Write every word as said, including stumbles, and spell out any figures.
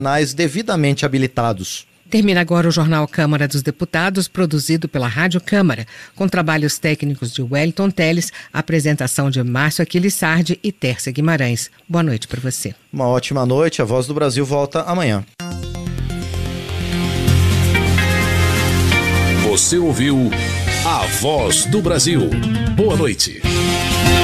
profissionais devidamente habilitados. Termina agora o Jornal Câmara dos Deputados, produzido pela Rádio Câmara, com trabalhos técnicos de Wellington Teles, apresentação de Márcio Aquiles Sardi e Tércia Guimarães. Boa noite para você. Uma ótima noite, a Voz do Brasil volta amanhã. Você ouviu A Voz do Brasil. Boa noite.